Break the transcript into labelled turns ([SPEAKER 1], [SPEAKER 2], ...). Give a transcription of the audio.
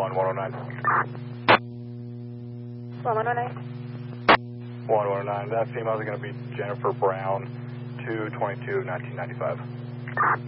[SPEAKER 1] 1109.
[SPEAKER 2] 1109.
[SPEAKER 1] 1109. That female is going to be Jennifer Brown, 2/22/1995.